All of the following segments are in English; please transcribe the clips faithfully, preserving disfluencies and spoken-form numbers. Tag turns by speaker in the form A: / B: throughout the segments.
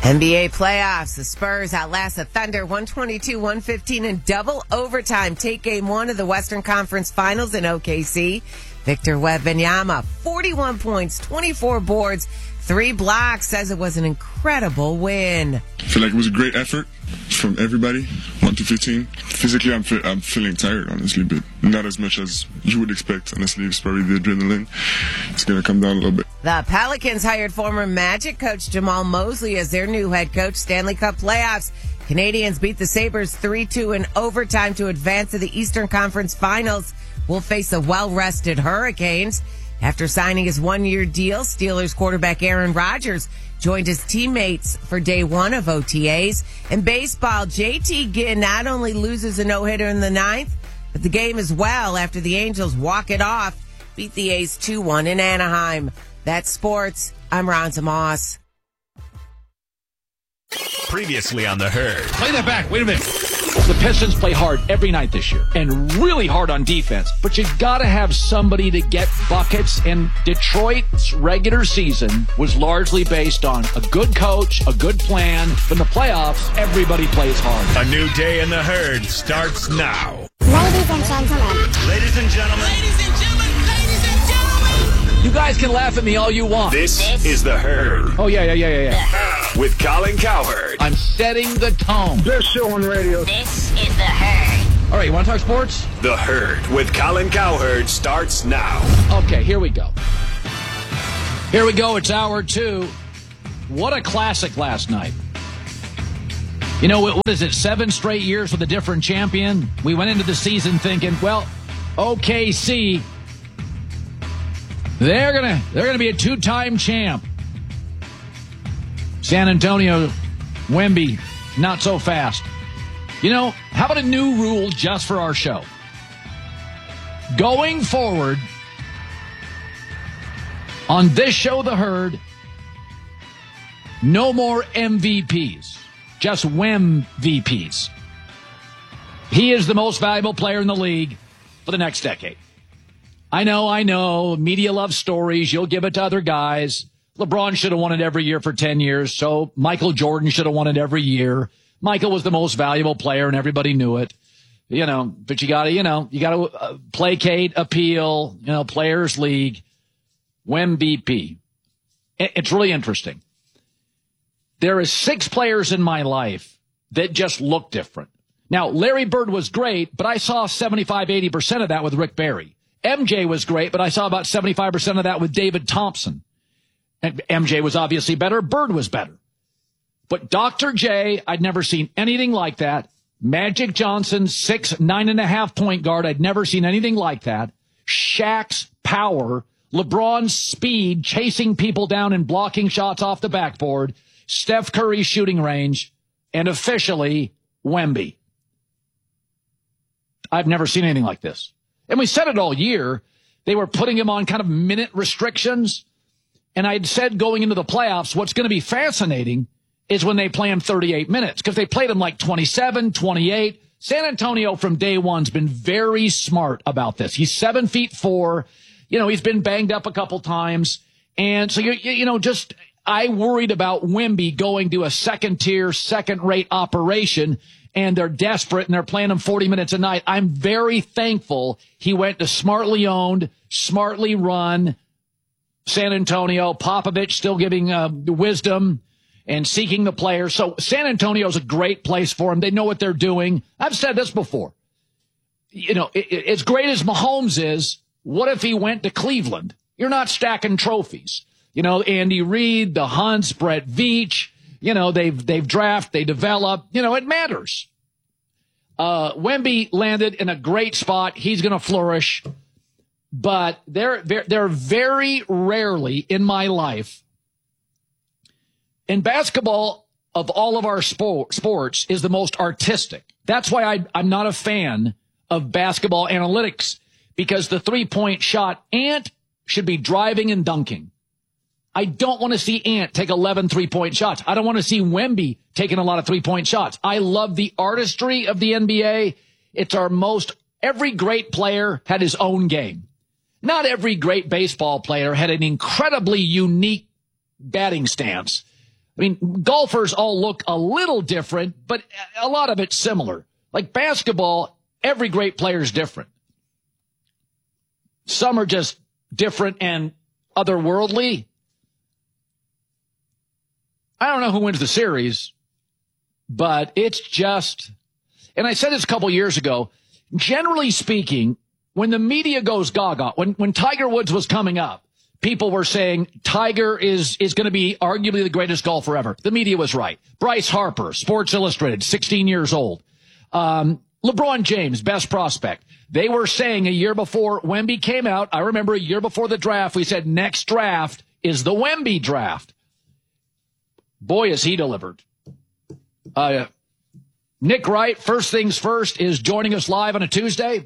A: N B A playoffs. The Spurs outlast the Thunder one twenty-two one fifteen in double overtime. Take game one of the Western Conference Finals in O K C. Victor Wembanyama, forty-one points, twenty-four boards, three blocks, says it was an incredible win.
B: I feel like it was a great effort from everybody, one to fifteen. Physically, I'm, fe- I'm feeling tired, honestly, but not as much as you would expect. Honestly, it's probably the adrenaline. It's going to come down a little bit.
A: The Pelicans hired former Magic coach Jamal Mosley as their new head coach. Stanley Cup playoffs. Canadians beat the Sabres three two in overtime to advance to the Eastern Conference Finals. Will face the well-rested Hurricanes. After signing his one-year deal, Steelers quarterback Aaron Rodgers joined his teammates for day one of O T As. In baseball, J T Ginn not only loses a no-hitter in the ninth, but the game as well after the Angels walk it off, beat the A's two one in Anaheim. That's sports. I'm Ronza Moss.
C: Previously on The Herd.
D: Play that back. Wait a minute. The Pistons play hard every night this year and really hard on defense, but you got to have somebody to get buckets, and Detroit's regular season was largely based on a good coach, a good plan. But in the playoffs, everybody plays hard.
C: A new day in The Herd starts now.
E: Ladies and gentlemen.
C: Ladies and gentlemen.
F: Ladies and gentlemen. Ladies and gentlemen.
D: You guys can laugh at me all you want.
C: This,
F: This
C: is The Herd.
D: Oh, yeah, yeah, yeah, yeah, yeah.
C: With Colin Cowherd.
D: I'm setting the tone.
G: Best show on radio.
F: This is The Herd.
D: All right, you want to talk sports?
C: The Herd with Colin Cowherd starts now.
D: Okay, here we go. Here we go. It's hour two. What a classic last night. You know, what is it, seven straight years with a different champion? We went into the season thinking, well, O K C, they're going to they're gonna be a two-time champ. San Antonio, Wemby, not so fast. You know, how about a new rule just for our show? Going forward, on this show, The Herd, no more M V Ps, just Wem V Ps. He is the most valuable player in the league for the next decade. I know, I know, media loves stories. You'll give it to other guys. LeBron should have won it every year for ten years, so Michael Jordan should have won it every year. Michael was the most valuable player, and everybody knew it. You know, but you got to, you know, you got to uh, placate, appeal, you know, Players League, Wem V P. It's really interesting. There is six players in my life that just look different. Now, Larry Bird was great, but I saw seventy-five, eighty percent of that with Rick Barry. M J was great, but I saw about seventy-five percent of that with David Thompson. And M J was obviously better. Bird was better. But Doctor J, I'd never seen anything like that. Magic Johnson, six, nine and a half point guard. I'd never seen anything like that. Shaq's power. LeBron's speed, chasing people down and blocking shots off the backboard. Steph Curry's shooting range. And officially, Wemby. I've never seen anything like this. And we said it all year. They were putting him on kind of minute restrictions. And I'd said going into the playoffs, what's going to be fascinating is when they play him thirty-eight minutes, because they played him like twenty-seven, twenty-eight. San Antonio from day one's been very smart about this. He's seven feet four. You know, he's been banged up a couple times. And so, you you know, just I worried about Wemby going to a second tier, second rate operation, and they're desperate and they're playing him forty minutes a night. I'm very thankful he went to smartly owned, smartly run San Antonio. Popovich still giving uh, wisdom and seeking the players. So San Antonio's a great place for him. They know what they're doing. I've said this before. You know, it, it, as great as Mahomes is, what if he went to Cleveland? You're not stacking trophies. You know, Andy Reid, the Hunts, Brett Veach, you know, they've they've draft, they develop. You know, it matters. Uh, Wemby landed in a great spot. He's going to flourish. But they're, they're, they're very rarely in my life. In basketball, of all of our sport, sports, is the most artistic. That's why I, I'm not a fan of basketball analytics, because the three-point shot, Ant should be driving and dunking. I don't want to see Ant take eleven three-point shots. I don't want to see Wemby taking a lot of three-point shots. I love the artistry of the N B A. It's our most, every great player had his own game. Not every great baseball player had an incredibly unique batting stance. I mean, golfers all look a little different, but a lot of it's similar. Like basketball, every great player is different. Some are just different and otherworldly. I don't know who wins the series, but it's just, and I said this a couple years ago, generally speaking, when the media goes gaga, when, when Tiger Woods was coming up, people were saying Tiger is, is going to be arguably the greatest golfer ever. The media was right. Bryce Harper, Sports Illustrated, sixteen years old. Um, LeBron James, best prospect. They were saying a year before Wemby came out, I remember a year before the draft, we said next draft is the Wemby draft. Boy, has he delivered. Uh, Nick Wright, first things first, is joining us live on a Tuesday.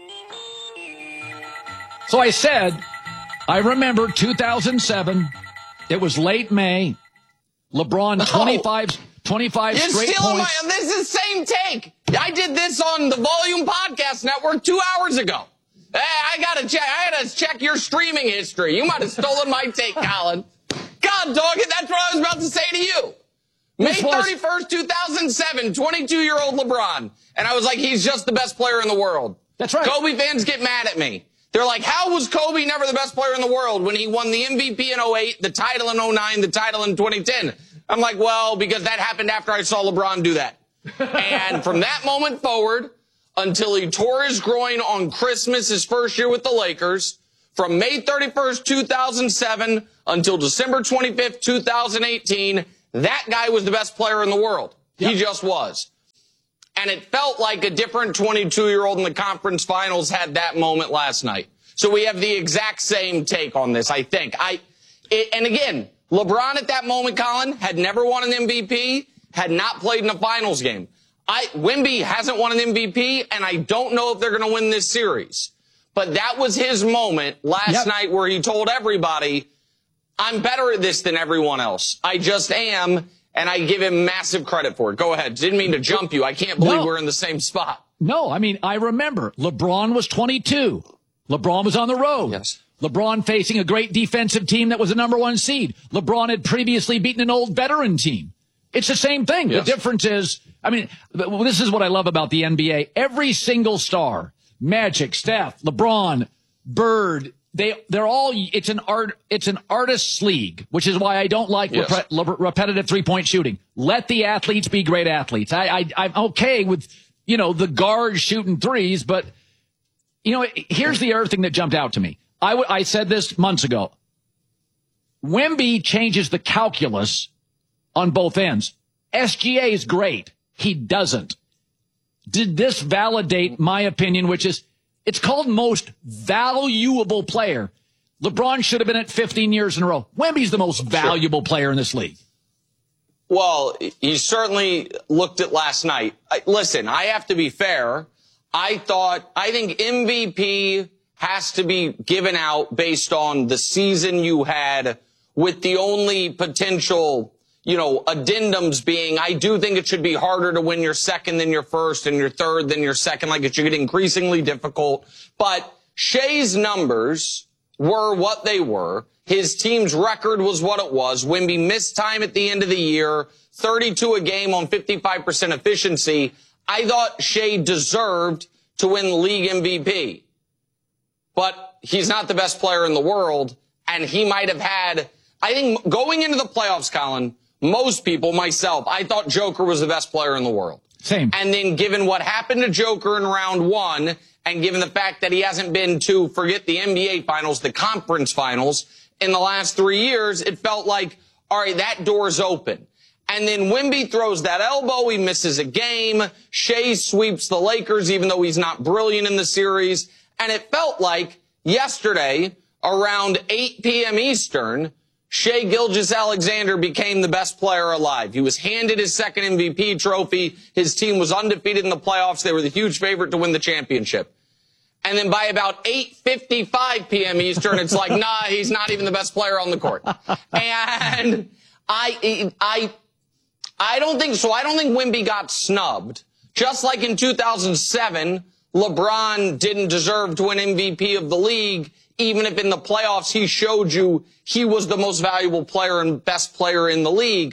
D: So I said, I remember two thousand seven. It was late May. LeBron, twenty-five, twenty-five
G: You're
D: straight
G: stealing
D: points.
G: my, this is the same take. I did this on the Volume Podcast Network two hours ago. Hey, I gotta check, I had to check your streaming history. You might have stolen my take, Colin. God, dog it, that's what I was about to say to you. May thirty-first, two thousand seven, twenty-two-year-old LeBron. And I was like, he's just the best player in the world.
D: That's right.
G: Kobe fans get mad at me. They're like, how was Kobe never the best player in the world when he won the M V P in oh eight, the title in oh nine, the title in twenty ten? I'm like, well, because that happened after I saw LeBron do that. And from that moment forward, until he tore his groin on Christmas, his first year with the Lakers, from May thirty-first, two thousand seven until December twenty-fifth, two thousand eighteen, that guy was the best player in the world. Yep. He just was. And it felt like a different twenty-two-year-old in the conference finals had that moment last night. So we have the exact same take on this, I think. I, it, and again, LeBron at that moment, Colin, had never won an M V P, had not played in a finals game. I, Wemby hasn't won an M V P, and I don't know if they're going to win this series. But that was his moment last yep. night where he told everybody, I'm better at this than everyone else. I just am, and I give him massive credit for it. Go ahead. Didn't mean to jump you. I can't believe no. we're in the same spot.
D: No, I mean, I remember LeBron was twenty-two. LeBron was on the road.
G: Yes.
D: LeBron facing a great defensive team that was a number one seed. LeBron had previously beaten an old veteran team. It's the same thing. Yes. The difference is, I mean, this is what I love about the N B A. Every single star, Magic, Steph, LeBron, Bird, they, they're all, it's an art, it's an artist's league, which is why I don't like yes. rep- repetitive three-point shooting. Let the athletes be great athletes. I, I, I'm okay with, you know, the guards shooting threes, but, you know, here's the other thing that jumped out to me. I, w- I said this months ago. Wemby changes the calculus on both ends. S G A is great. He doesn't. Did this validate my opinion, which is it's called most valuable player. LeBron should have been at fifteen years in a row. Wemby's the most valuable sure. player in this league.
G: Well, he certainly looked at last night. I, listen, I have to be fair. I thought, I think M V P has to be given out based on the season you had, with the only potential, you know, addendums being, I do think it should be harder to win your second than your first and your third than your second. Like, it should get increasingly difficult. But Shea's numbers were what they were. His team's record was what it was. Wemby missed time at the end of the year, thirty-two a game on fifty-five percent efficiency. I thought Shea deserved to win league M V P. But he's not the best player in the world, and he might have had, I think, going into the playoffs, Colin, most people, myself, I thought Joker was the best player in the world.
D: Same.
G: And then given what happened to Joker in round one, and given the fact that he hasn't been to, forget the N B A finals, the conference finals, in the last three years, it felt like, all right, that door's open. And then Wemby throws that elbow, he misses a game. Shea sweeps the Lakers, even though he's not brilliant in the series. And it felt like yesterday, around eight p.m. Eastern, Shea Gilgeous-Alexander became the best player alive. He was handed his second M V P trophy. His team was undefeated in the playoffs. They were the huge favorite to win the championship. And then by about eight fifty-five p.m. Eastern, it's like, nah, he's not even the best player on the court. And I, I, I don't think so. I don't think Wemby got snubbed. Just like in two thousand seven, LeBron didn't deserve to win M V P of the league, even if in the playoffs he showed you he was the most valuable player and best player in the league.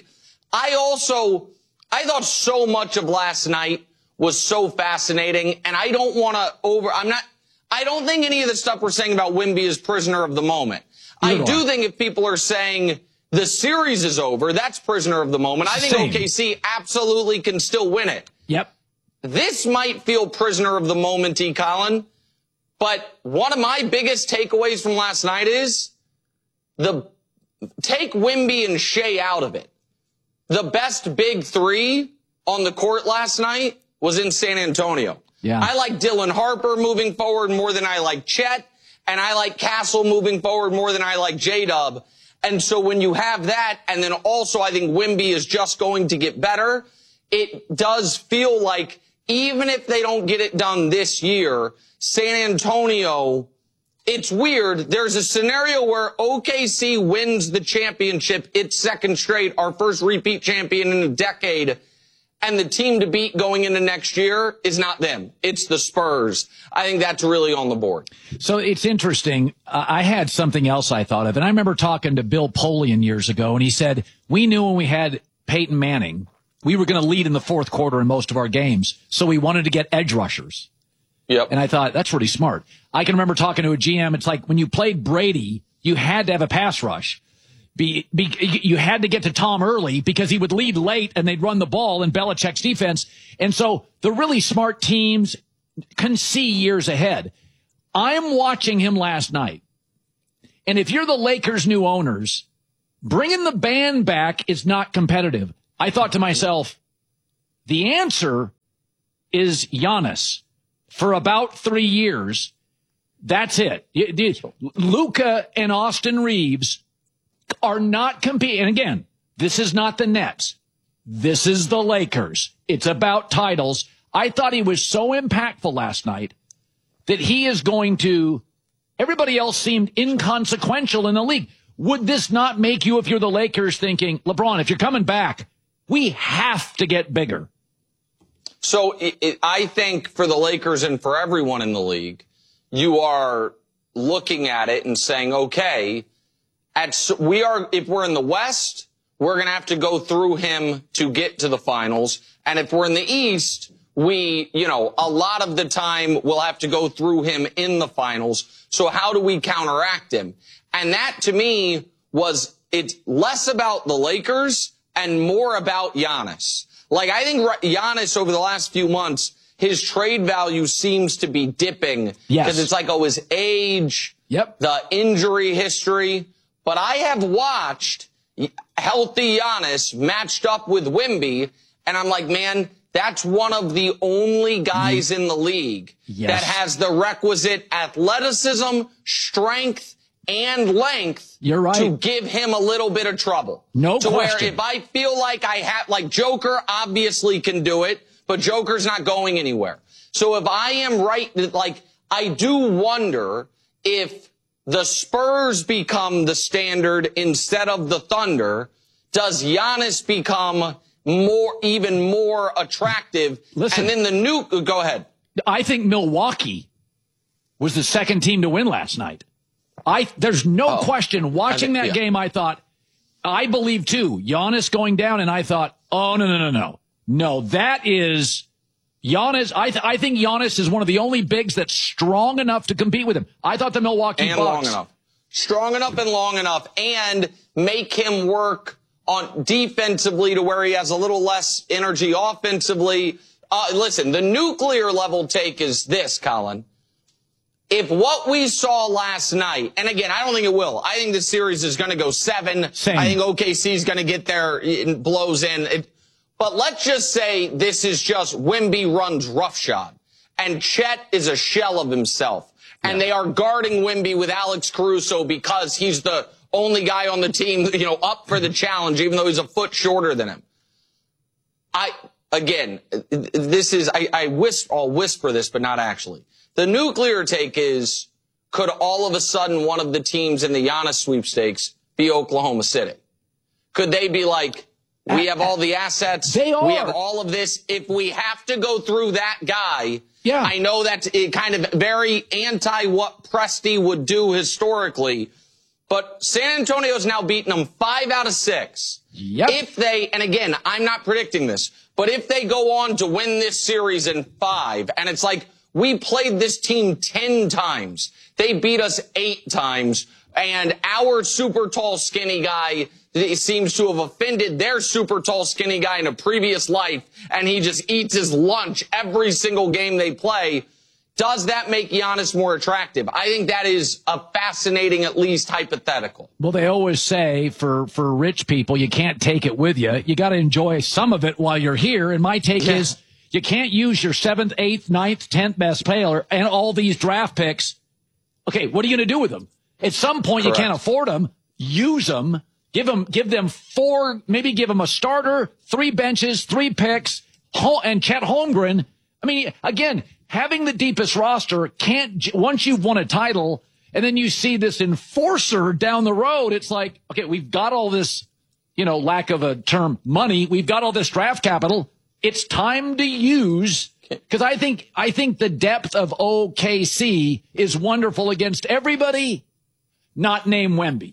G: I also, I thought so much of last night was so fascinating, and I don't want to over, I'm not, I don't think any of the stuff we're saying about Wemby is prisoner of the moment.
D: Either
G: I do
D: one.
G: think if people are saying the series is over, that's prisoner of the moment. I think
D: Same.
G: O K C absolutely can still win it.
D: Yep.
G: This might feel prisoner of the moment, T. Colin, but one of my biggest takeaways from last night is the take Wemby and Shea out of it. The best big three on the court last night was in San Antonio.
D: Yeah.
G: I like Dylan Harper moving forward more than I like Chet, and I like Castle moving forward more than I like J-Dub. And so when you have that, and then also I think Wemby is just going to get better, it does feel like even if they don't get it done this year, San Antonio, it's weird. There's a scenario where O K C wins the championship, its second straight, our first repeat champion in a decade, and the team to beat going into next year is not them. It's the Spurs. I think that's really on the board.
D: So it's interesting. Uh, I had something else I thought of, and I remember talking to Bill Polian years ago, and he said, we knew when we had Peyton Manning, we were going to lead in the fourth quarter in most of our games, so we wanted to get edge rushers.
G: Yep.
D: And I thought, that's really smart. I can remember talking to a G M. It's like when you played Brady, you had to have a pass rush. Be, be, you had to get to Tom early because he would lead late and they'd run the ball in Belichick's defense. And so the really smart teams can see years ahead. I'm watching him last night. And if you're the Lakers' new owners, bringing the band back is not competitive. I thought to myself, the answer is Giannis for about three years. That's it. Luka and Austin Reeves are not competing. And again, this is not the Nets. This is the Lakers. It's about titles. I thought he was so impactful last night that he is going to, everybody else seemed inconsequential in the league. Would this not make you, if you're the Lakers, thinking, LeBron, if you're coming back, we have to get bigger?
G: So it, it, I think for the Lakers and for everyone in the league, you are looking at it and saying, okay, at, we are, if we're in the West, we're going to have to go through him to get to the finals. And if we're in the East, we, you know, a lot of the time we'll have to go through him in the finals. So how do we counteract him? And that to me was, it's less about the Lakers and more about Giannis. Like, I think Giannis over the last few months, his trade value seems to be dipping.
D: Yes.
G: Because it's like, oh, his age,
D: yep,
G: the injury history. But I have watched healthy Giannis matched up with Wemby, and I'm like, man, that's one of the only guys in the league
D: yes.
G: that has the requisite athleticism, strength, and length
D: You're right.
G: to give him a little bit of trouble.
D: No
G: to
D: question.
G: Where if I feel like I have, like Joker obviously can do it, but Joker's not going anywhere. So if I am right, like, I do wonder if the Spurs become the standard instead of the Thunder, does Giannis become more, even more attractive?
D: Listen,
G: and then the new, go ahead.
D: I think Milwaukee was the second team to win last night. I, there's no
G: oh,
D: question. Watching
G: think,
D: that
G: yeah.
D: game, I thought, I believe too, Giannis going down, and I thought, oh, no, no, no, no. No, that is Giannis. I, th- I think Giannis is one of the only bigs that's strong enough to compete with him. I thought the Milwaukee
G: and
D: Bucks.
G: long enough. Strong enough and long enough, and make him work on defensively to where he has a little less energy offensively. Uh, listen, the nuclear level take is this, Colin. If what we saw last night, and again, I don't think it will. I think the series is going to go seven.
D: Same.
G: I think O K C is going to get there, it blows in. It, but let's just say this is just Wemby runs roughshod, and Chet is a shell of himself. And yeah. they are guarding Wemby with Alex Caruso because he's the only guy on the team, you know, up for the challenge, even though he's a foot shorter than him. I, again, this is, I, I whisper, I'll whisper this, but not actually. The nuclear take is, could all of a sudden one of the teams in the Giannis sweepstakes be Oklahoma City? Could they be like, we have all the assets.
D: They are.
G: We have all of this. If we have to go through that guy,
D: yeah.
G: I know that's kind of very anti what Presti would do historically, but San Antonio's now beaten them five out of six.
D: Yep.
G: If they, and again, I'm not predicting this, but if they go on to win this series in five, and it's like, we played this team ten times, they beat us eight times, and our super tall, skinny guy seems to have offended their super tall, skinny guy in a previous life, and he just eats his lunch every single game they play. Does that make Giannis more attractive? I think that is a fascinating, at least hypothetical.
D: Well, they always say for, for rich people, you can't take it with you. You got to enjoy some of it while you're here. And my take yeah. is you can't use your seventh, eighth, ninth, tenth best player and all these draft picks. Okay, what are you going to do with them? At some point, Correct. You can't afford them. Use them. Give them, give them four, maybe give them a starter, three benches, three picks, and Chet Holmgren. I mean, again, having the deepest roster can't, once you've won a title and then you see this enforcer down the road, it's like, okay, we've got all this, you know, lack of a term, money. We've got all this draft capital. It's time to use, because I think, I think the depth of O K C is wonderful against everybody, not named Wemby.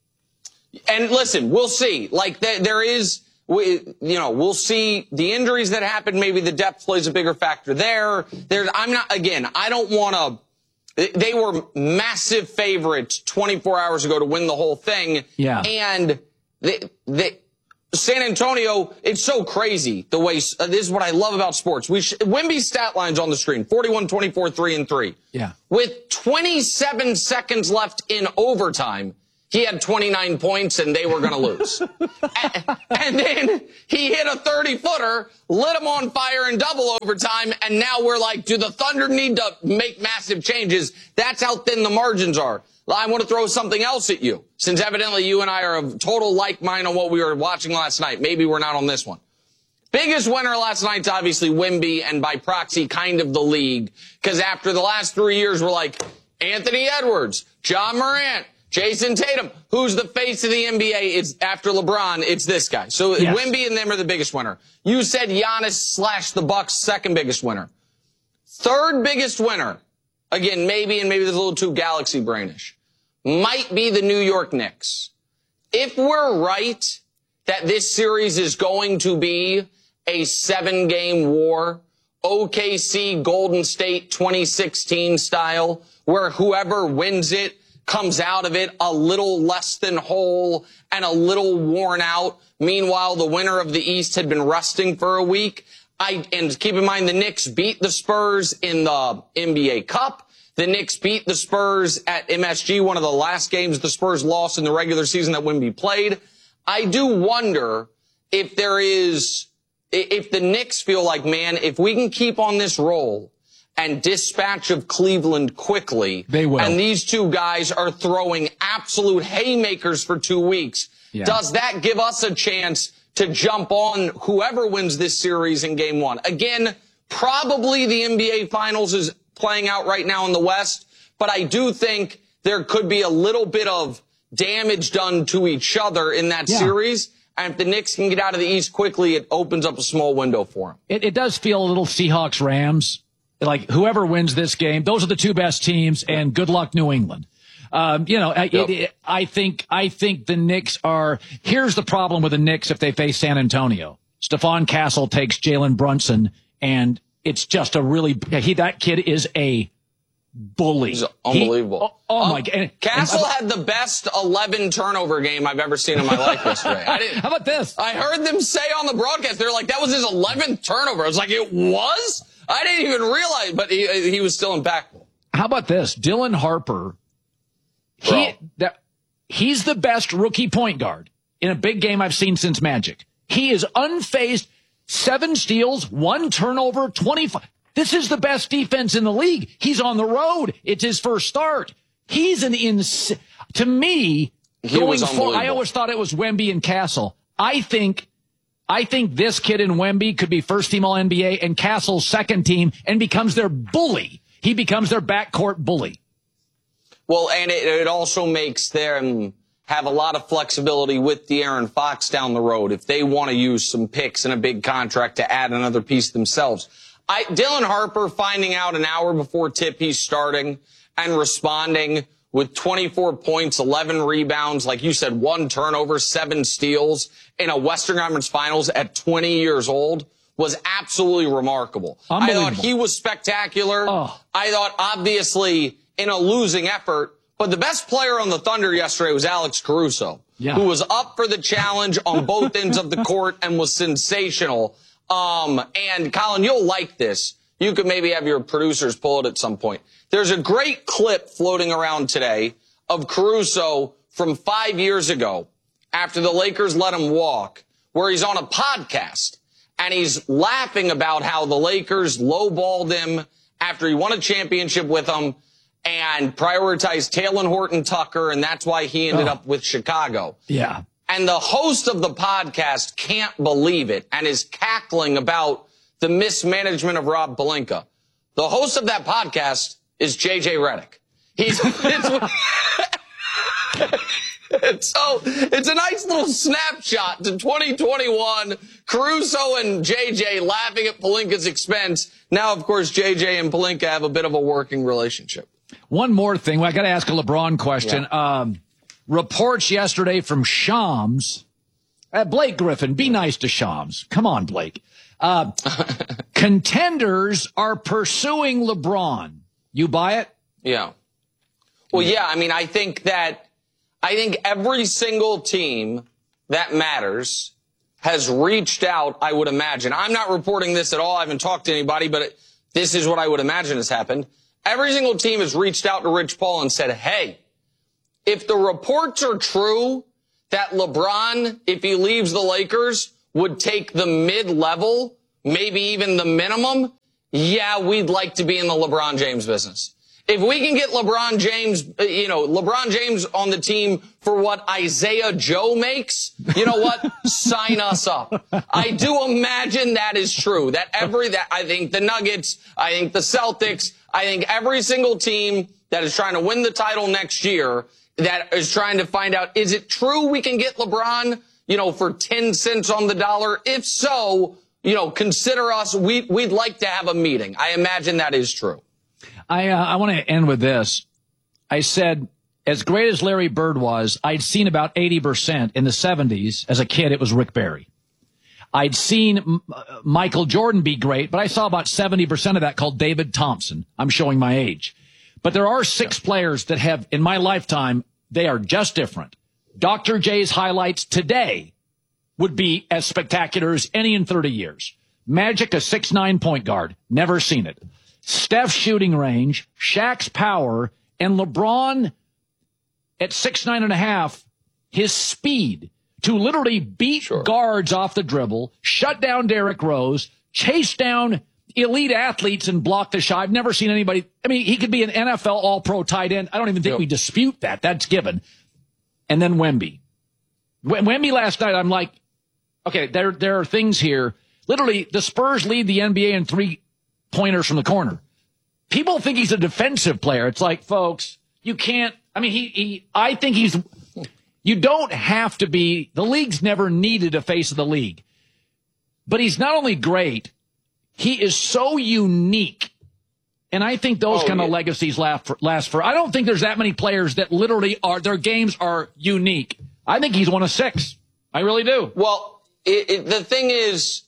G: And listen, we'll see. Like, there, there is, we, you know, we'll see the injuries that happen. Maybe the depth plays a bigger factor there. There's, I'm not, again, I don't want to, they were massive favorites twenty-four hours ago to win the whole thing.
D: Yeah.
G: And they, they, San Antonio, it's so crazy the way, uh, this is what I love about sports. We sh- Wemby's stat line's on the screen, forty-one, twenty-four, three and three.
D: Yeah.
G: With twenty-seven seconds left in overtime, he had twenty-nine points and they were going to lose. and, and then he hit a thirty-footer, lit them on fire in double overtime, and now we're like, do the Thunder need to make massive changes? That's how thin the margins are. I want to throw something else at you, since evidently you and I are of total like mind on what we were watching last night. Maybe we're not on this one. Biggest winner last night's obviously Wemby, and by proxy, kind of the league, because after the last three years, we're like, Anthony Edwards, Ja Morant, Jason Tatum, who's the face of the N B A? It's after LeBron, it's this guy. So yes. Wemby and them are the biggest winner. You said Giannis slash the Bucks, second biggest winner. Third biggest winner, again, maybe, and maybe there's a little too galaxy brainish, might be the New York Knicks. If we're right that this series is going to be a seven-game war, O K C Golden State twenty sixteen style, where whoever wins it comes out of it a little less than whole and a little worn out. Meanwhile, the winner of the East had been resting for a week. I, and keep in mind, the Knicks beat the Spurs in the N B A Cup. The Knicks beat the Spurs at M S G, one of the last games the Spurs lost in the regular season that Wemby played. I do wonder if there is, if the Knicks feel like, man, if we can keep on this roll and dispatch of Cleveland quickly,
D: they will.
G: And these two guys are throwing absolute haymakers for two weeks, yeah. Does that give us a chance to jump on whoever wins this series in game one? Again, probably the N B A Finals is playing out right now in the West, but I do think there could be a little bit of damage done to each other in that yeah. series. And if the Knicks can get out of the East quickly, it opens up a small window for them.
D: It, it does feel a little Seahawks-Rams. Like, whoever wins this game, those are the two best teams, and good luck, New England. Um, you know, yep. it, it, I think I think the Knicks are – here's the problem with the Knicks if they face San Antonio. Stephon Castle takes Jalen Brunson, and it's just a really – he that kid is a bully.
G: He's unbelievable.
D: He, oh, oh, um, my God. And,
G: Castle
D: and,
G: had the best eleven turnover game I've ever seen in my life yesterday. I didn't,
D: How about this?
G: I heard them say on the broadcast, they're like, that was his eleventh turnover. I was like, it was? I didn't even realize, but he he was still impactful.
D: How about this? Dylan Harper, he that he's the best rookie point guard in a big game I've seen since Magic. He is unfazed, seven steals, one turnover, twenty-five. This is the best defense in the league. He's on the road. It's his first start. He's an ins. To me,
G: he
D: going forward, I always thought it was Wemby and Castle. I think. I think this kid in Wemby could be first team All N B A and Castle's second team and becomes their bully. He becomes their backcourt bully.
G: Well, and it, it also makes them have a lot of flexibility with De'Aaron Fox down the road if they want to use some picks and a big contract to add another piece themselves. I, Dylan Harper finding out an hour before tip he's starting and responding with twenty-four points, eleven rebounds, like you said, one turnover, seven steals in a Western Conference Finals at twenty years old was absolutely remarkable. I thought he was spectacular. Oh. I thought, obviously, in a losing effort, but the best player on the Thunder yesterday was Alex Caruso, yeah. who was up for the challenge on both ends of the court and was sensational. Um, and, Colin, you'll like this. You could maybe have your producers pull it at some point. There's a great clip floating around today of Caruso from five years ago after the Lakers let him walk, where he's on a podcast. And he's laughing about how the Lakers lowballed him after he won a championship with them and prioritized Talen Horton-Tucker, and that's why he ended oh. up with Chicago.
D: Yeah.
G: And the host of the podcast can't believe it and is cackling about the mismanagement of Rob Pelinka. The host of that podcast is J J Redick. He's it's, so it's a nice little snapshot to twenty twenty-one. Caruso and J J laughing at Pelinka's expense. Now, of course, J J and Pelinka have a bit of a working relationship.
D: One more thing. I got to ask a LeBron question. Yeah. Um, reports yesterday from Shams. Uh, Blake Griffin, be nice to Shams. Come on, Blake. Uh, contenders are pursuing LeBron. You buy it?
G: Yeah. Well, yeah. I mean, I think that I think every single team that matters has reached out, I would imagine. I'm not reporting this at all. I haven't talked to anybody, but it, this is what I would imagine has happened. Every single team has reached out to Rich Paul and said, hey, if the reports are true that LeBron, if he leaves the Lakers, would take the mid-level, maybe even the minimum, yeah, we'd like to be in the LeBron James business. If we can get LeBron James, you know, LeBron James on the team for what Isaiah Joe makes, you know what? Sign us up. I do imagine that is true. That every, that I think the Nuggets, I think the Celtics, I think every single team that is trying to win the title next year, that is trying to find out, is it true we can get LeBron, you know, for ten cents on the dollar? If so, you know, consider us. We, we'd like to have a meeting. I imagine that is true.
D: I, uh, I want to end with this. I said, as great as Larry Bird was, I'd seen about eighty percent in the seventies. As a kid, it was Rick Barry. I'd seen M- Michael Jordan be great, but I saw about seventy percent of that called David Thompson. I'm showing my age. But there are six yeah. players that have, in my lifetime, they are just different. Doctor J's highlights today would be as spectacular as any in thirty years. Magic, a six nine point guard. Never seen it. Steph's shooting range, Shaq's power, and LeBron at six nine and a half, his speed to literally beat sure. guards off the dribble, shut down Derrick Rose, chase down elite athletes and block the shot. I've never seen anybody. I mean, he could be an N F L all-pro tight end. I don't even think yep. we dispute that. That's given. And then Wemby. Wemby last night, I'm like, okay, there, there are things here. Literally, the Spurs lead the N B A in three pointers from the corner. People think he's a defensive player. It's like, folks, you can't, I mean, he, he, I think he's, you don't have to be, the league's never needed a face of the league. But he's not only great, he is so unique. And I think those oh, kind yeah. of legacies last for, last for, I don't think there's that many players that literally are, their games are unique. I think he's one of six. I really do.
G: Well, it, it, the thing is,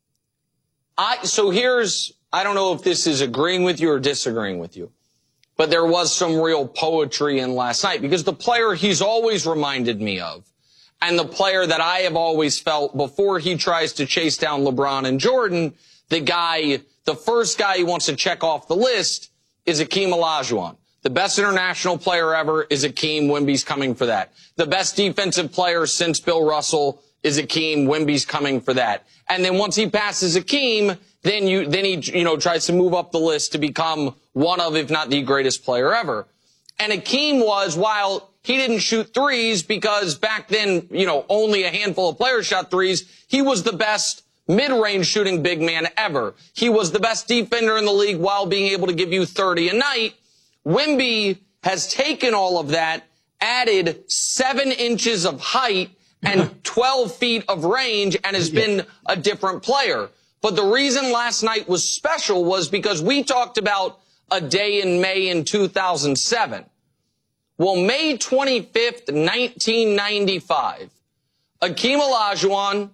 G: I, so here's, I don't know if this is agreeing with you or disagreeing with you, but there was some real poetry in last night because the player he's always reminded me of and the player that I have always felt before he tries to chase down LeBron and Jordan, the guy, the first guy he wants to check off the list is Akeem Olajuwon. The best international player ever is Akeem. Wemby's coming for that. The best defensive player since Bill Russell is Akeem. Wemby's coming for that. And then once he passes Akeem, then you, then he, you know, tries to move up the list to become one of, if not the greatest player ever. And Akeem was, while he didn't shoot threes because back then, you know, only a handful of players shot threes, he was the best mid-range shooting big man ever. He was the best defender in the league while being able to give you thirty a night. Wemby has taken all of that, added seven inches of height and twelve feet of range, and has been a different player. But the reason last night was special was because we talked about a day in May in two thousand seven Well, May twenty-fifth, nineteen ninety-five, Akeem Olajuwon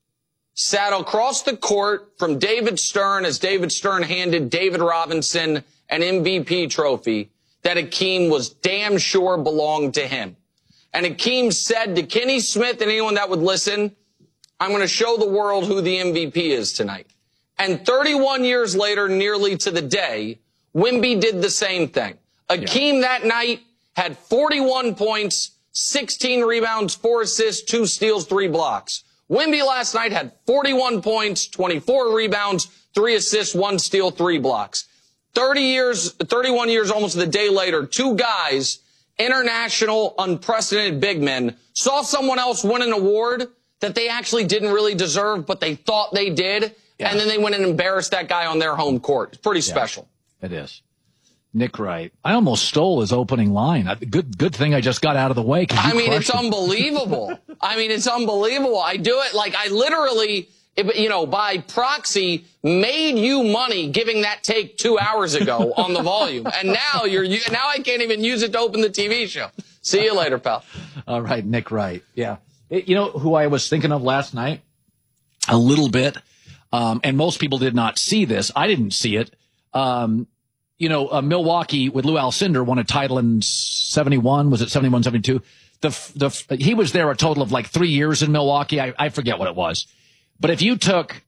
G: sat across the court from David Stern as David Stern handed David Robinson an M V P trophy that Akeem was damn sure belonged to him. And Akeem said to Kenny Smith and anyone that would listen, I'm going to show the world who the M V P is tonight. And thirty-one years later, nearly to the day, Wemby did the same thing. Akeem yeah. that night had forty-one points, sixteen rebounds, four assists, two steals, three blocks. Wemby last night had forty-one points, twenty-four rebounds, three assists, one steal, three blocks. thirty years, thirty-one years almost the day later, two guys, international, unprecedented big men, saw someone else win an award that they actually didn't really deserve, but they thought they did, yeah. and then they went and embarrassed that guy on their home court. It's pretty yeah, special.
D: It is. Nick Wright. I almost stole his opening line. Good, good thing I just got out of the way.
G: I mean, it's
D: it.
G: unbelievable. I mean, it's unbelievable. I do it like I literally, you know, by proxy, made you money giving that take two hours ago on the volume, and now you're now I can't even use it to open the T V show. See you later, pal.
D: All right, Nick Wright. Yeah, it, you know who I was thinking of last night a little bit, um, and most people did not see this. I didn't see it. Um, You know, uh, Milwaukee with Lou Alcindor won a title in seventy-one. Was it seventy-one, seventy-two? The, the, he was there a total of like three years in Milwaukee. I, I forget what it was. But if you took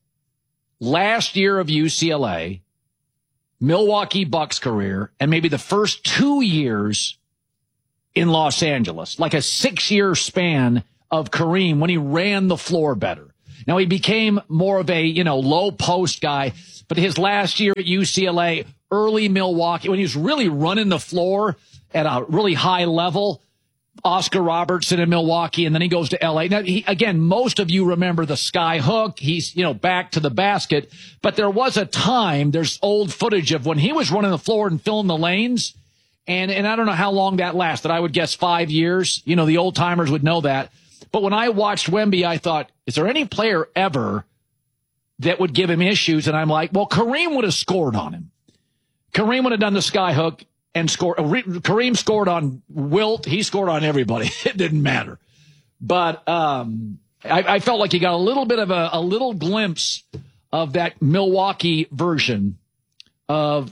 D: last year of U C L A, Milwaukee Bucks career, and maybe the first two years in Los Angeles, like a six-year span of Kareem when he ran the floor better. Now, he became more of a, you know, low post guy, but his last year at U C L A, early Milwaukee, when he was really running the floor at a really high level, Oscar Robertson in Milwaukee, and then he goes to L A. Now, he, again, most of you remember the sky hook. He's, you know, back to the basket. But there was a time, there's old footage of when he was running the floor and filling the lanes. And, and I don't know how long that lasted. I would guess five years. You know, the old timers would know that. But when I watched Wemby, I thought, is there any player ever that would give him issues? And I'm like, well, Kareem would have scored on him. Kareem would have done the sky hook and scored. Kareem scored on Wilt. He scored on everybody. It didn't matter. But um, I, I felt like you got a little bit of a, a little glimpse of that Milwaukee version of,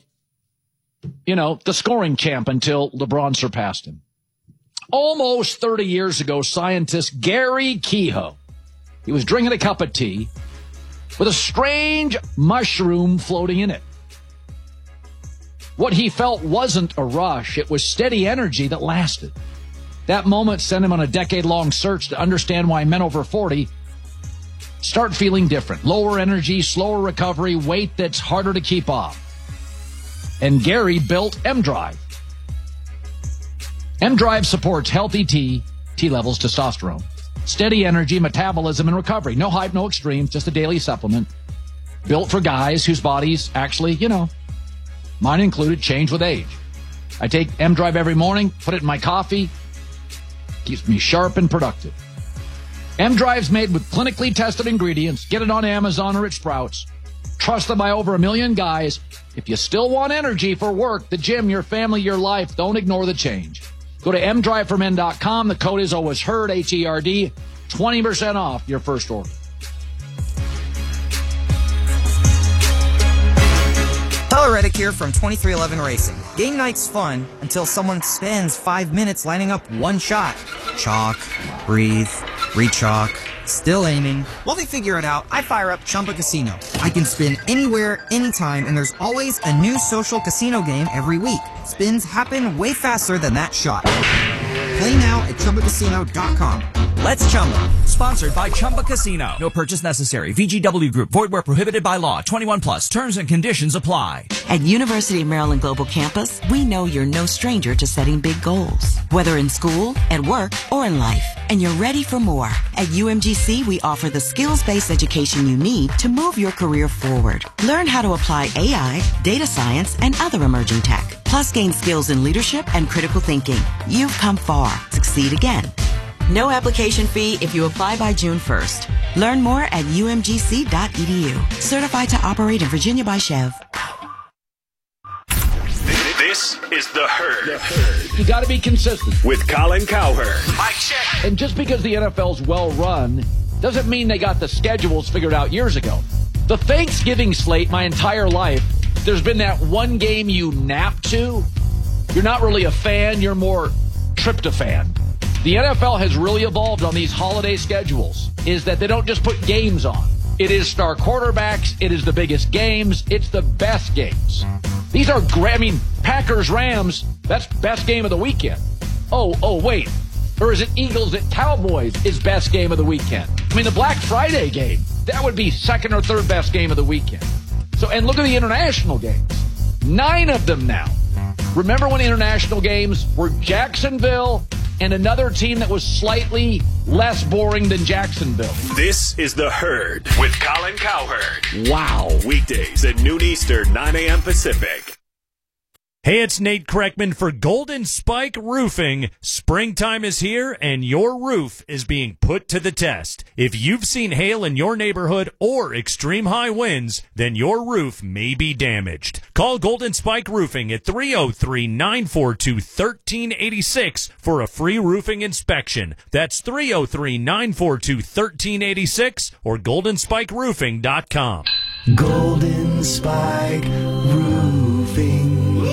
D: you know, the scoring champ until LeBron surpassed him. Almost thirty years ago, scientist Gary Kehoe, he was drinking a cup of tea with a strange mushroom floating in it. What he felt wasn't a rush. It was steady energy that lasted. That moment sent him on a decade-long search to understand why men over forty start feeling different. Lower energy, slower recovery, weight that's harder to keep off. And Gary built M-Drive. M-Drive supports healthy T, T levels, testosterone, steady energy, metabolism, and recovery. No hype, no extremes, just a daily supplement. Built for guys whose bodies actually, you know, mine included, change with age. I take M-Drive every morning, put it in my coffee, keeps me sharp and productive. M-Drive's made with clinically tested ingredients. Get it on Amazon or at Sprouts. Trusted by over a million guys. If you still want energy for work, the gym, your family, your life, don't ignore the change. Go to m drive for men dot com. The code is always HERD, H E R D, twenty percent off your first order.
H: Tyler Reddick here from twenty-three eleven Racing. Game night's fun until someone spends five minutes lining up one shot. Chalk, breathe, re-chalk, still aiming. While they figure it out, I fire up Chumba Casino. I can spin anywhere, anytime, and there's always a new social casino game every week. Spins happen way faster than that shot. Play now at Chumba Casino dot com.
I: Let's Chumba. Sponsored by Chumba Casino. No purchase necessary. V G W Group. Void where prohibited by law. twenty-one plus. Terms and conditions apply.
J: At University of Maryland Global Campus, we know you're no stranger to setting big goals. Whether in school, at work, or in life. And you're ready for more. At U M G C, we offer the skills-based education you need to move your career forward. Learn how to apply A I, data science, and other emerging tech. Plus gain skills in leadership and critical thinking. You've come far. Succeed again. No application fee if you apply by June first. Learn more at U M G C dot E D U. Certified to operate in Virginia by Chev.
C: This This is The Herd. The Herd.
D: You got to be consistent.
C: With Colin Cowherd.
G: Mike check.
D: And just because the N F L's well run doesn't mean they got the schedules figured out years ago. The Thanksgiving slate, my entire life, there's been that one game you nap to. You're not really a fan, you're more tryptophan. The N F L has really evolved on these holiday schedules, is that they don't just put games on. It is star quarterbacks, it is the biggest games, it's the best games. These are great. I mean, Packers-Rams, that's best game of the weekend. Oh, oh, wait. Or is it Eagles at Cowboys is best game of the weekend? I mean, the Black Friday game, that would be second or third best game of the weekend. So, and look at the international games. Nine of them now. Remember when international games were Jacksonville and another team that was slightly less boring than Jacksonville?
C: This is The Herd with Colin Cowherd.
D: Wow.
C: Weekdays at noon Eastern, nine a.m. Pacific.
K: Hey, it's Nate Kreckman for Golden Spike Roofing. Springtime is here, and your roof is being put to the test. If you've seen hail in your neighborhood or extreme high winds, then your roof may be damaged. Call Golden Spike Roofing at three oh three, nine four two, one three eight six for a free roofing inspection. That's three oh three, nine four two, one three eight six or golden spike roofing dot com.
L: Golden Spike Roofing.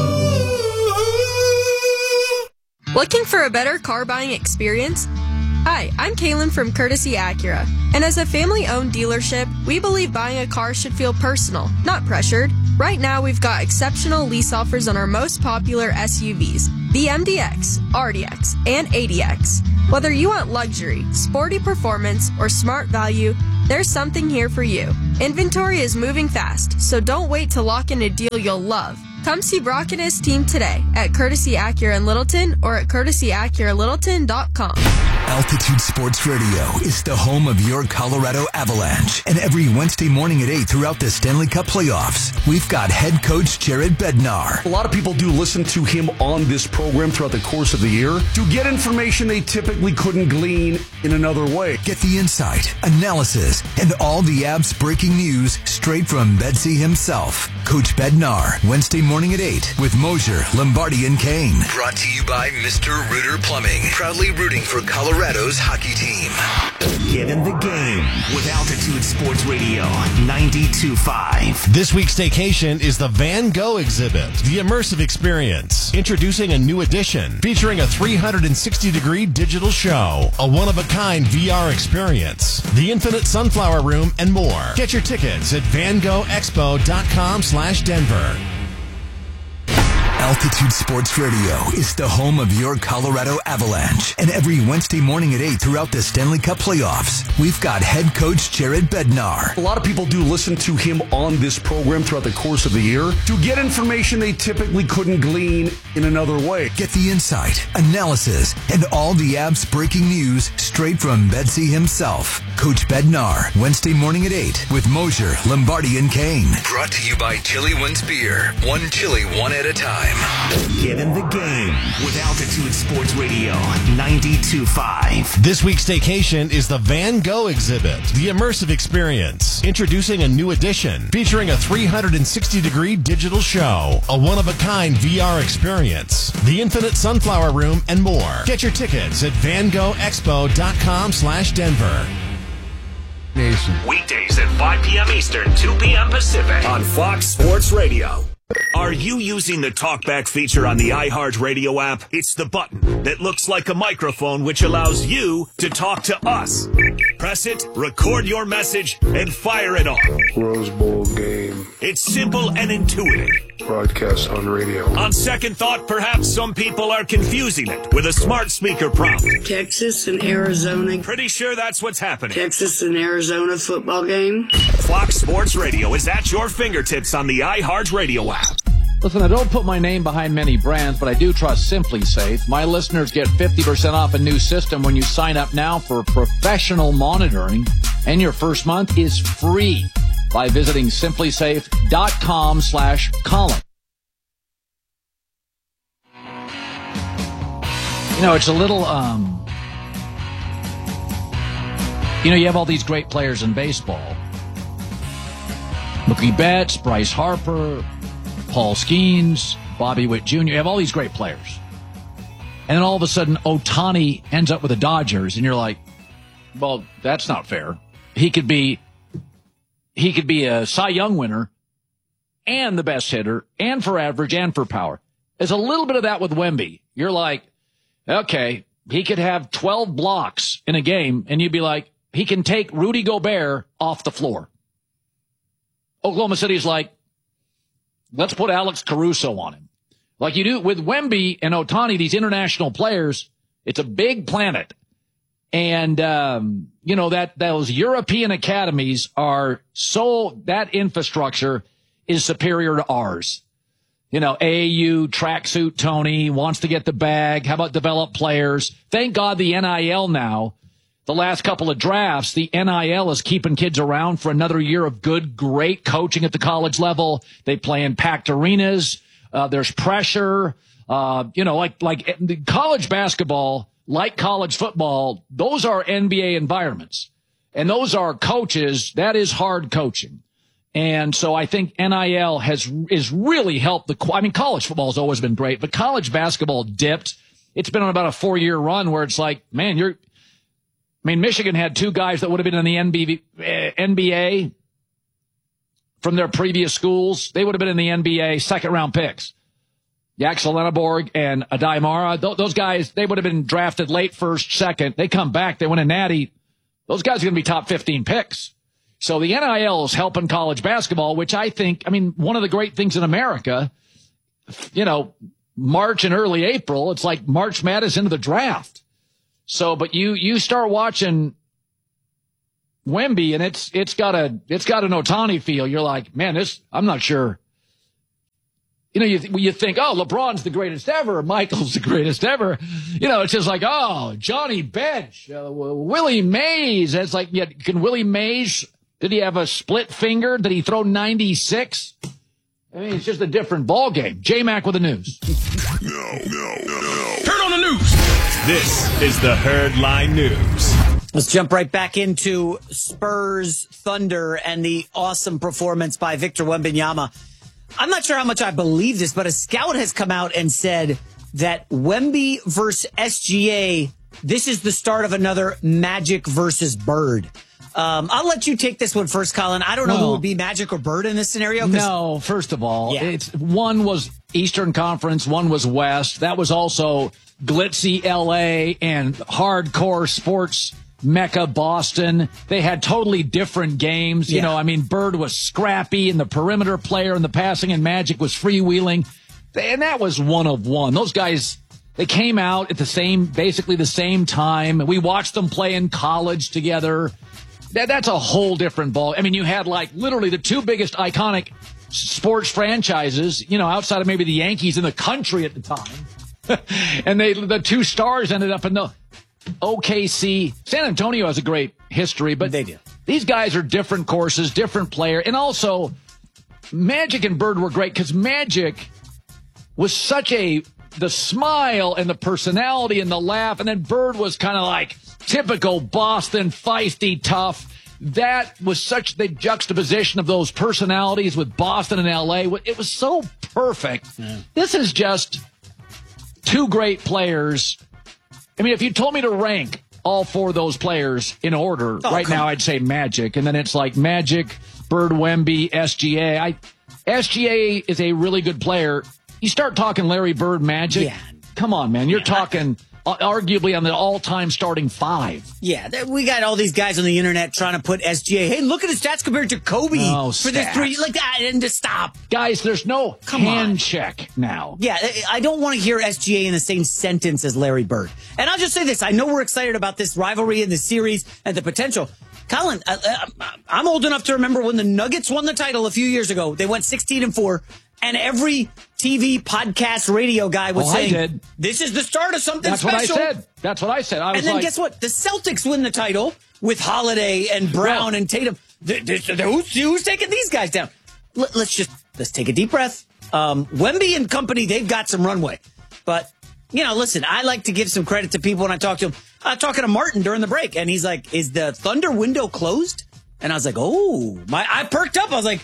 M: Looking for a better car buying experience? Hi, I'm Kaylin from Courtesy Acura, and as a family-owned dealership, we believe buying a car should feel personal, not pressured. Right now, we've got exceptional lease offers on our most popular S U Vs, the M D X, R D X, and A D X. Whether you want luxury, sporty performance, or smart value, there's something here for you. Inventory is moving fast, so don't wait to lock in a deal you'll love. Come see Brock and his team today at Courtesy Acura in Littleton or at courtesy acura littleton dot com.
L: Altitude Sports Radio is the home of your Colorado Avalanche. And every Wednesday morning at eight throughout the Stanley Cup playoffs, we've got head coach Jared Bednar.
N: A lot of people do listen to him on this program throughout the course of the year to get information they typically couldn't glean in another way.
L: Get the insight, analysis, and all the Avs breaking news straight from Bedsy himself. Coach Bednar, Wednesday morning at eight with Mosier, Lombardi, and Kane. Brought to you by Mister Rooter Plumbing. Proudly rooting for Colorado's hockey team.
O: Get in the game with Altitude Sports Radio ninety-two point five.
P: This week's staycation is the Van Gogh exhibit, the immersive experience. Introducing a new edition featuring a three hundred sixty degree digital show, a one-of-a-kind V R experience, the Infinite Sunflower Room, and more. Get your tickets at van gogh expo dot com slash Denver.
L: Altitude Sports Radio is the home of your Colorado Avalanche. And every Wednesday morning at eight throughout the Stanley Cup playoffs, we've got head coach Jared Bednar.
N: A lot of people do listen to him on this program throughout the course of the year to get information they typically couldn't glean in another way.
L: Get the insight, analysis, and all the Avs breaking news straight from Bedsy himself. Coach Bednar, Wednesday morning at eight with Mosier, Lombardi, and Kane. Brought to you by Chili Wins Beer. One chili, one at a time.
O: Get in the game with Altitude Sports Radio ninety-two point five.
P: This week's staycation is the Van Gogh exhibit, the immersive experience. Introducing a new edition featuring a three hundred sixty degree digital show, a one-of-a-kind V R experience, the Infinite Sunflower Room, and more. Get your tickets at van gogh expo dot com slash Denver.
C: Nation. Weekdays at five p.m. Eastern, two p.m. Pacific on Fox Sports Radio. Are you using the TalkBack feature on the iHeartRadio app? It's the button that looks like a microphone which allows you to talk to us. Press it, record your message, and fire it off.
Q: Rose Bowl game.
C: It's simple and intuitive.
Q: Broadcast on radio.
C: On second thought, perhaps some people are confusing it with a smart speaker prompt.
R: Texas and Arizona.
C: Pretty sure that's what's happening.
R: Texas and Arizona football game.
C: Fox Sports Radio is at your fingertips on the iHeartRadio app.
D: Listen, I don't put my name behind many brands, but I do trust Simply Safe. My listeners get fifty percent off a new system when you sign up now for professional monitoring, and your first month is free by visiting simply safe dot com slash Colin. You know, it's a little, um, you know, you have all these great players in baseball. Mookie Betts, Bryce Harper, Paul Skeens, Bobby Witt Junior You have all these great players. And then all of a sudden, Ohtani ends up with the Dodgers, and you're like, well, that's not fair. He could be, he could be a Cy Young winner and the best hitter and for average and for power. There's a little bit of that with Wemby. You're like, okay, he could have twelve blocks in a game, and you'd be like, he can take Rudy Gobert off the floor. Oklahoma City's like, let's put Alex Caruso on him. Like you do with Wemby and Ohtani, these international players, it's a big planet. And, um, you know, that those European academies are so, that infrastructure is superior to ours. You know, A A U, tracksuit Tony, wants to get the bag. How about develop players? Thank God the N I L now, the last couple of drafts, the N I L is keeping kids around for another year of good, great coaching at the college level. They play in packed arenas. Uh, there's pressure. Uh, you know, like, like college basketball, like college football, those are N B A environments. And those are coaches. That is hard coaching. And so I think N I L has, is really helped the, I mean, college football has always been great, but college basketball dipped. It's been on about a four year run where it's like, man, you're, I mean, Michigan had two guys that would have been in the N B A from their previous schools. They would have been in the N B A second round picks. Yaxel Lenneborg and Adai Mara, th- those guys, they would have been drafted late first, second. They come back, they win a natty. Those guys are going to be top fifteen picks. So the N I L is helping college basketball, which I think, I mean, one of the great things in America, you know, March and early April, it's like March Madness into the draft. So, but you, you start watching Wemby and it's, it's got a, it's got an Ohtani feel. You're like, man, this, I'm not sure. You know, you, you think, oh, LeBron's the greatest ever. Michael's the greatest ever. You know, it's just like, oh, Johnny Bench, uh, Willie Mays. It's like, yeah, can Willie Mays, did he have a split finger? Did he throw ninety-six? I mean, it's just a different ball game. J-Mac with the news.
C: No, no, no, no. Turn on the news. This is the Herd Line News.
S: Let's jump right back into Spurs Thunder and the awesome performance by Victor Wembanyama. I'm not sure how much I believe this, but a scout has come out and said that Wemby versus S G A, this is the start of another Magic versus Bird. Um, I'll let you take this one first, Colin. I don't know
D: well,
S: who would be Magic or Bird in this scenario.
D: No, first of all,
S: yeah.
D: it's one was Eastern Conference, one was West. That was also glitzy L A and hardcore sports Mecca Boston. They had totally different games. You
S: yeah.
D: know, I mean, Bird was scrappy and the perimeter player and the passing, and Magic was freewheeling. And that was one of one. Those guys, they came out at the same, basically the same time. We watched them play in college together. That, that's a whole different ball. I mean, you had like literally the two biggest iconic sports franchises, you know, outside of maybe the Yankees in the country at the time. And they, the two stars ended up in the O K C. San Antonio has a great history, but
S: they do.
D: These guys are different courses, different player. And also, Magic and Bird were great because Magic was such a, the smile and the personality and the laugh. And then Bird was kind of like typical Boston, feisty, tough. That was such the juxtaposition of those personalities with Boston and L A. It was so perfect. Yeah. This is just two great players. I mean, if you told me to rank all four of those players in order oh, right now, on. I'd say Magic. And then it's like Magic, Bird, Wemby, S G A. I, S G A is a really good player. You start talking Larry Bird, Magic.
S: Yeah.
D: Come on, man. You're
S: yeah.
D: talking arguably on the all-time starting five.
S: Yeah, we got all these guys on the internet trying to put S G A. Hey, look at his stats compared to Kobe
D: oh,
S: for this three. Like that, and to stop,
D: guys. There's no
S: Come
D: hand
S: on.
D: check now.
S: Yeah, I don't want to hear S G A in the same sentence as Larry Bird. And I'll just say this: I know we're excited about this rivalry and the series and the potential. Colin, I'm old enough to remember when the Nuggets won the title a few years ago. They went sixteen and four. And every T V, podcast, radio guy was
D: oh,
S: saying,
D: I did.
S: This is the start of something
D: That's
S: special.
D: That's what I said. That's what I said. I was
S: and then
D: like,
S: guess what? The Celtics win the title with Holiday and Brown well, and Tatum. Who's, who's taking these guys down? Let's just let's take a deep breath. Um, Wemby and company, they've got some runway. But, you know, listen, I like to give some credit to people when I talk to them. I was talking to Martin during the break, and he's like, is the Thunder window closed? And I was like, oh, my! I perked up. I was like,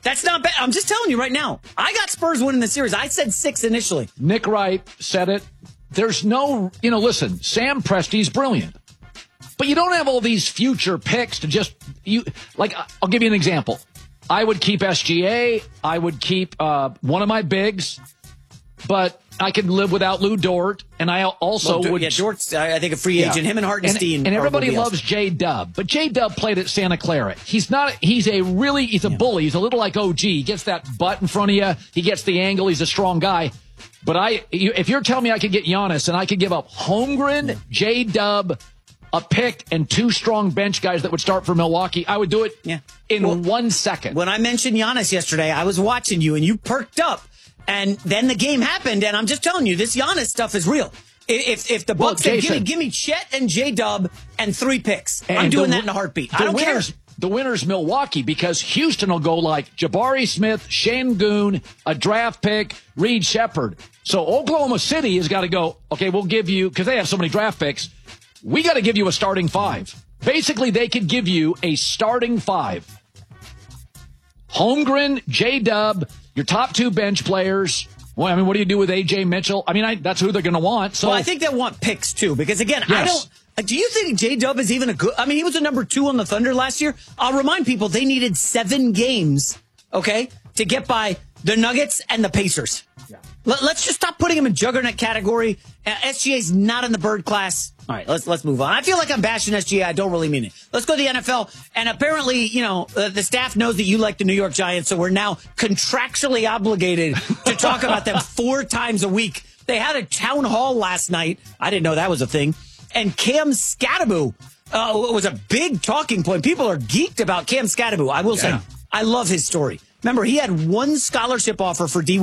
S: That's not bad. I'm just telling you right now. I got Spurs winning the series. I said six initially.
D: Nick Wright said it. There's no, you know, listen, Sam Presti's brilliant. But you don't have all these future picks to just, you like, I'll give you an example. I would keep S G A. I would keep uh, one of my bigs. But I could live without Lou Dort, and I also
S: well,
D: would.
S: Yeah, Dort's, I think, a free agent. Yeah. Him and Hartenstein.
D: And, and everybody loves J Dub, but J Dub played at Santa Clara. He's not. He's a really. He's a yeah. bully. He's a little like O G. He gets that butt in front of you. He gets the angle. He's a strong guy. But I, if you're telling me I could get Giannis and I could give up Holmgren, J Dub, a pick, and two strong bench guys that would start for Milwaukee, I would do it yeah. in well, one second.
S: When I mentioned Giannis yesterday, I was watching you, and you perked up. And then the game happened, and I'm just telling you, this Giannis stuff is real. If if the Bucks well, say, give me, give me Chet and J-Dub and three picks, and I'm doing the, that in a heartbeat. I don't
D: winners,
S: care.
D: The winner's Milwaukee, because Houston will go like Jabari Smith, Şengün, a draft pick, Reed Shepherd. So Oklahoma City has got to go, okay, we'll give you, because they have so many draft picks, we got to give you a starting five. Basically, they could give you a starting five. Holmgren, J-Dub, your top two bench players. Well, I mean, what do you do with A J Mitchell? I mean, I, that's who they're going to want. So
S: well, I think they want picks, too, because, again,
D: yes.
S: I don't... Do you think J-Dub is even a good... I mean, he was a number two on the Thunder last year. I'll remind people, they needed seven games, okay, to get by the Nuggets and the Pacers. Yeah. Let, let's just stop putting him in juggernaut category. Uh, S G A's not in the Bird class. All right, let's let's move on. I feel like I'm bashing S G A. I don't really mean it. Let's go to the N F L. And apparently, you know, uh, the staff knows that you like the New York Giants, so we're now contractually obligated to talk about them four times a week. They had a town hall last night. I didn't know that was a thing. And Cam Skattebo uh, was a big talking point. People are geeked about Cam Skattebo. I will yeah. say, I love his story. Remember, he had one scholarship offer for D